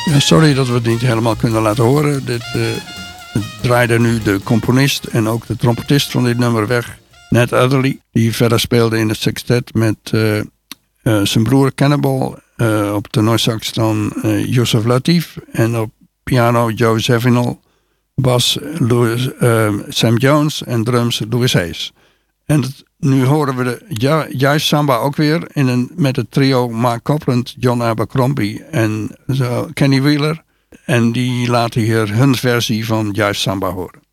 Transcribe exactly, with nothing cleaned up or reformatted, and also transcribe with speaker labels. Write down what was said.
Speaker 1: Ja, sorry dat we het niet helemaal kunnen laten horen. Dit uh, draaide nu de componist en ook de trompetist van dit nummer weg. Ned Adderley, die verder speelde in het sextet met uh, uh, zijn broer Cannibal. Uh, op tenorsax dan uh, Yusuf Lateef. En op piano Joe Zawinul. Bas Louis, uh, Sam Jones en drums Louis Hayes. En het, nu horen we de ju- juist samba ook weer in een, met het trio Mark Copland, John Abercrombie en uh, Kenny Wheeler. En die laten hier hun versie van juist samba horen.